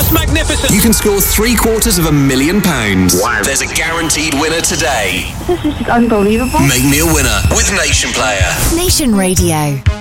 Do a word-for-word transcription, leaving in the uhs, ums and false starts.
just magnificent. You can score three quarters of a million pounds. Wow. There's a guaranteed winner today. This is unbelievable. Make me a winner with Nation Player. Nation Radio.